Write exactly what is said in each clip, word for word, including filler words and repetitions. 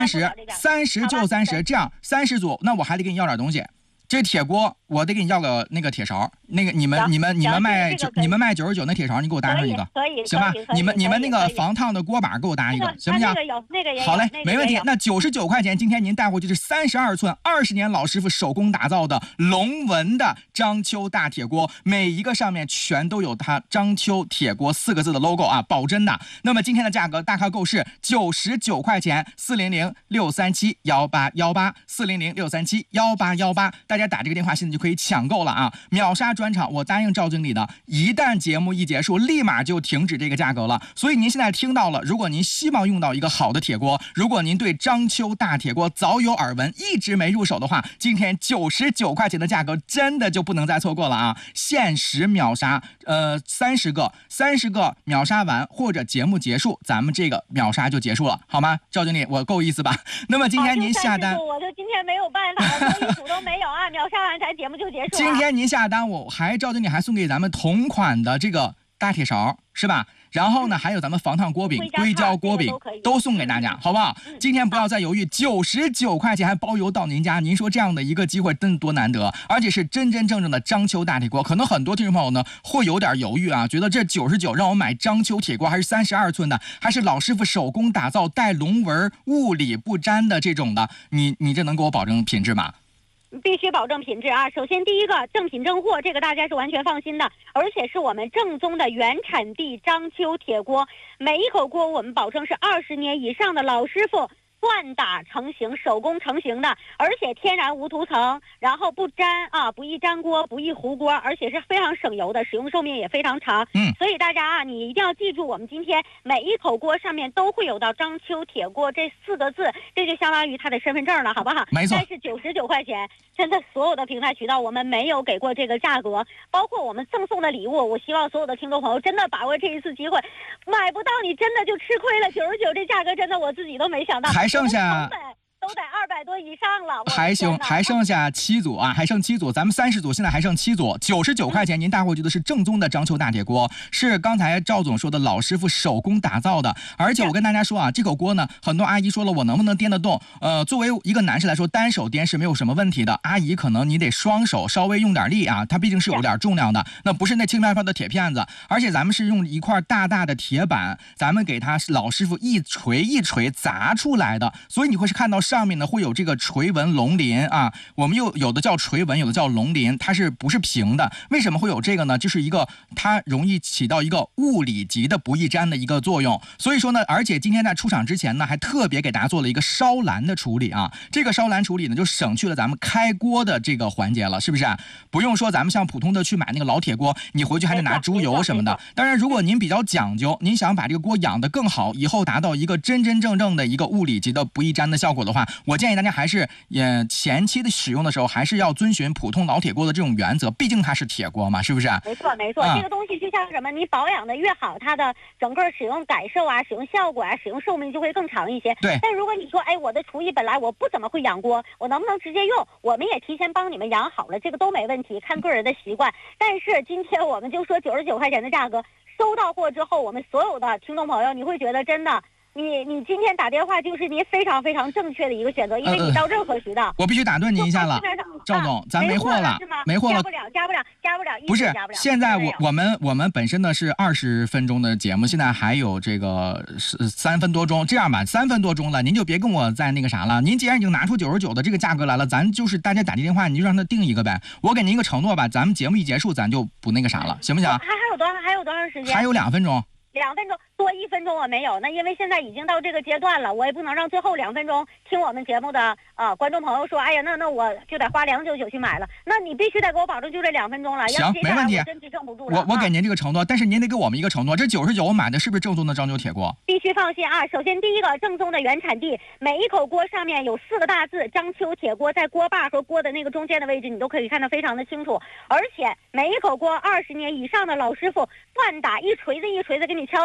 三十，三十就三十，这样三十组，那我还得给你要点东西。这铁锅我得给你要个那个铁勺，那个你们你们你们卖九你们卖九十九那铁勺，你给我搭上一个， 可以， 行吧？你们你们那个防烫的锅把给我搭一个，行不行？ 那个有，那个也有。 好嘞，没问题。那九十九块钱，今天您带回去是三十二寸，二十年老师傅手工打造的龙纹的章丘大铁锅，每一个上面全都有它章丘铁锅四个字的 logo 啊，保真的。那么今天的价格大概购是九十九块钱，四零零六三七幺八幺八，四零零六三七幺八幺八，大家打这个电话现在就可以抢购了啊！秒杀专场，我答应赵经理的，一旦节目一结束，立马就停止这个价格了。所以您现在听到了，如果您希望用到一个好的铁锅，如果您对章丘大铁锅早有耳闻，一直没入手的话，今天九十九块钱的价格真的就不能再错过了啊！限时秒杀，呃，三十个，三十个秒杀完或者节目结束，咱们这个秒杀就结束了，好吗？赵经理，我够意思吧？那么今天您下单， 我就今天没有办法了，一组都没有啊！秒杀完咱节目就结束了。 今天您下单，我还赵经理还送给咱们同款的这个大铁勺，是吧？然后呢，还有咱们防烫锅饼、硅胶锅饼都送给大家，好不好？今天不要再犹豫，九十九块钱还包邮到您家。您说这样的一个机会真的多难得，而且是真真正正的章丘大铁锅。可能很多听众朋友呢会有点犹豫啊，觉得这九十九让我买章丘铁锅还是三十二寸的，还是老师傅手工打造带龙纹、物理不粘的这种的？你你这能给我保证品质吗？ 必须保证品质啊！首先第一个正品正货，这个大家是完全放心的，而且是我们正宗的原产地章丘铁锅，每一口锅我们保证是二十年以上的老师傅锻打成型，手工成型的，而且天然无涂层，然后不粘啊，不易粘锅，不易糊锅，而且是非常省油的，使用寿命也非常长。 嗯， 所以大家啊，你一定要记住，我们今天每一口锅上面都会有到章丘铁锅这四个字，这就相当于它的身份证了，好不好？ 没错。 但是九十九块钱，真的所有的平台渠道我们没有给过这个价格，包括我们赠送的礼物，我希望所有的听众朋友真的把握这一次机会，买不到你真的就吃亏了。九十九这价格真的我自己都没想到。 还剩下都得二百多以上了， 还行，还剩下七组啊，还剩七组，咱们三十组，现在还剩七组，九十九块钱，您带回去的是正宗的章丘大铁锅，是刚才赵总说的老师傅手工打造的，而且我跟大家说啊，这口锅呢，很多阿姨说了，我能不能颠得动？呃，作为一个男士来说，单手颠是没有什么问题的，阿姨可能你得双手稍微用点力啊，它毕竟是有点重量的，那不是那轻飘飘的铁片子，而且咱们是用一块大大的铁板，咱们给它老师傅一锤一锤砸出来的，所以你会是看到上面呢会有这个锤纹龙鳞啊，我们又有的叫锤纹，有的叫龙鳞，它是不是平的？为什么会有这个呢？就是一个它容易起到一个物理级的不易粘的一个作用。所以说呢，而且今天在出厂之前呢，还特别给大家做了一个烧蓝的处理啊。这个烧蓝处理呢，就省去了咱们开锅的这个环节了，是不是？不用说咱们像普通的去买那个老铁锅，你回去还得拿猪油什么的。当然，如果您比较讲究，您想把这个锅养得更好，以后达到一个真真正正的一个物理级的不易粘的效果的话，我建议大家还是也前期的使用的时候，还是要遵循普通老铁锅的这种原则，毕竟它是铁锅嘛，是不是？ 没错没错、嗯、这个东西就像什么，你保养的越好，它的整个使用感受啊、使用效果啊、使用寿命就会更长一些。 对。 但如果你说，哎，我的厨艺本来我不怎么会养锅，我能不能直接用？我们也提前帮你们养好了，这个都没问题，看个人的习惯。但是今天我们就说九十九块钱的价格，收到货之后，我们所有的听众朋友，你会觉得真的。你你今天打电话就是您非常非常正确的一个选择，因为你到任何渠道、呃、 我必须打断您一下了，赵总、啊、咱没货了，没货了， 加不了加不了加不了， 不是现在我我们我们本身呢是二十分钟的节目，现在还有这个三分多钟，这样吧，三分多钟了，您就别跟我再那个啥了，您既然已经拿出九十九的这个价格来了，咱就是大家打这电话你就让他定一个呗，我给您一个承诺吧，咱们节目一结束咱就不那个啥了，行不行？ 还还有多还有多长时间？ 还有两分钟。 两分钟多一分钟我没有，那因为现在已经到这个阶段了，我也不能让最后两分钟听我们节目的呃观众朋友说，哎呀，那那我就得花两九九去买了，那你必须得给我保证就这两分钟了。 行，没问题， 我真支撑不住了。 我我给您这个承诺，但是您得给我们一个承诺，这九十九我买的是不是正宗的章丘铁锅？ 必须放心啊！首先第一个正宗的原产地，每一口锅上面有四个大字章丘铁锅，在锅把和锅的那个中间的位置，你都可以看得非常的清楚。而且每一口锅二十年以上的老师傅锻打，一锤子一锤子给你敲出来的。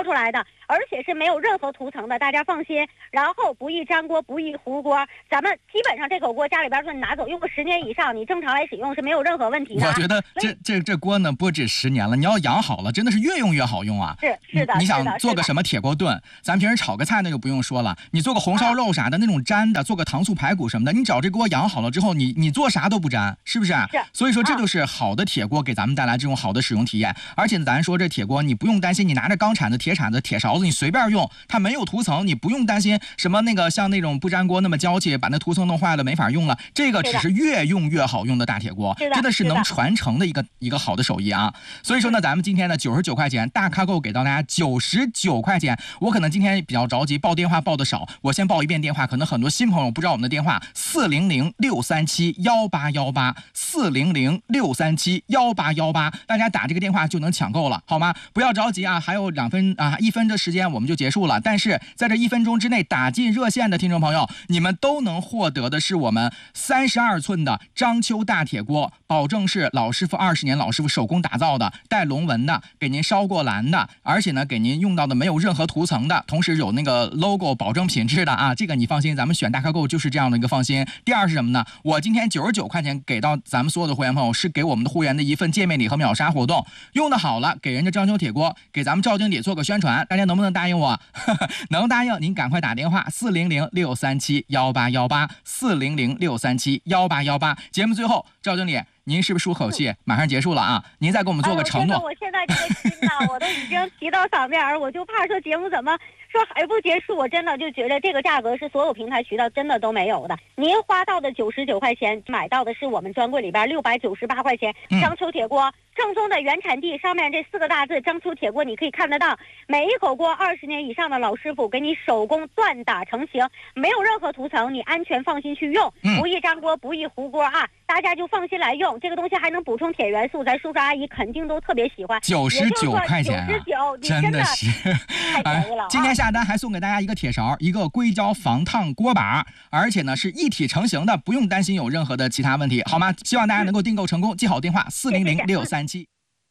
而且是没有任何涂层的，大家放心。然后不易粘锅，不易糊锅，咱们基本上这口锅家里边说你拿走用个十年以上，你正常来使用是没有任何问题的。 我觉得这这这锅呢不止十年了，你要养好了，真的是越用越好用啊。 是是的， 你想做个什么铁锅炖，咱平时炒个菜那就不用说了，你做个红烧肉啥的、啊、那种粘的，做个糖醋排骨什么的，你找这锅养好了之后，你你做啥都不粘，是不是？ 是。 所以说这就是好的铁锅给咱们带来这种好的使用体验。而且咱说这铁锅，你不用担心，你拿着钢铲子、铁铲子、铁勺子，你随便用，它没有涂层，你不用担心什么那个像那种不粘锅那么娇气，把那涂层弄坏了没法用了。这个只是越用越好用的大铁锅，真的是能传承的一个一个好的手艺啊。所以说呢，咱们今天呢九十九块钱大咖购给到大家九十九块钱。我可能今天比较着急，报电话报的少，我先报一遍电话，可能很多新朋友不知道我们的电话四零零六三七幺八幺八四零零六三七幺八幺八，大家打这个电话就能抢购了，好吗？不要着急啊，还有两分啊一分的时间我们就结束了。但是在这一分钟之内打进热线的听众朋友，你们都能获得的是我们三十二寸的章丘大铁锅，保证是老师傅二十年老师傅手工打造的，带龙纹的，给您烧过蓝的，而且呢给您用到的没有任何涂层的，同时有那个 logo 保证品质的啊，这个你放心，咱们选大咖购就是这样的一个放心。第二是什么呢？我今天九十九块钱给到咱们所有的会员朋友，是给我们的会员的一份见面礼和秒杀活动，用的好了给人家章丘铁锅，给咱们赵经理做个宣传，大家能不能答应我？能答应您赶快打电话四零零六三七幺八幺八四零零六三七幺八幺八。节目最后，赵经理，您是不是舒口气？马上结束了啊！您再给我们做个承诺。 哎、我现在这个心呐，我都已经提到嗓子眼儿，我就怕说节目怎么说还不结束。我真的就觉得这个价格是所有平台渠道真的都没有的。您花到的九十九块钱，买到的是我们专柜里边六百九十八块钱章丘铁锅。嗯，正宗的原产地，上面这四个大字章丘铁锅，你可以看得到，每一口锅二十年以上的老师傅给你手工锻打成型，没有任何涂层，你安全放心去用，不易粘锅，不易糊锅啊！大家就放心来用，这个东西还能补充铁元素，咱叔叔阿姨肯定都特别喜欢。 九十九块钱、啊， 九十九， 真的是太便宜了、啊。 今天下单还送给大家一个铁勺，一个硅胶防烫锅把，而且呢是一体成型的，不用担心有任何的其他问题，好吗？希望大家能够订购成功，记好电话四零零六三七。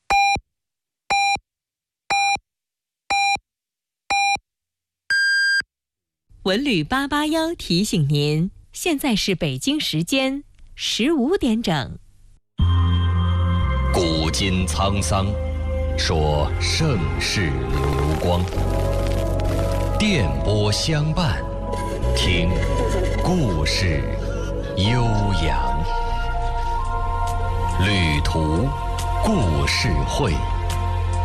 文旅八八幺提醒您，现在是北京时间十五点整。 古今沧桑，说盛世流光。电波相伴，听故事悠扬。旅途故事会。